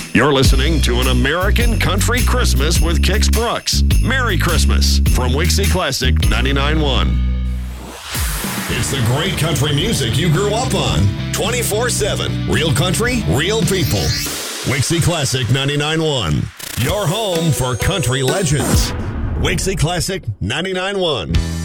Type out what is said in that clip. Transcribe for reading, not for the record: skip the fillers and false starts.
You're listening to An American Country Christmas with Kix Brooks. Merry Christmas from Wixie Classic 99.1. It's the great country music you grew up on. 24/7. Real country, real people. Wixie Classic 99.1. Your home for country legends. Wixie Classic 99.1.